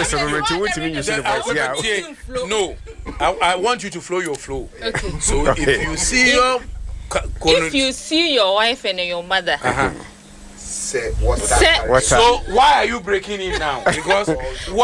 voice of the you see the voice. Yeah. No, I want you to flow your flow. Okay. So if you see your if you see your wife and your mother. Say what? So why are you breaking it now? Because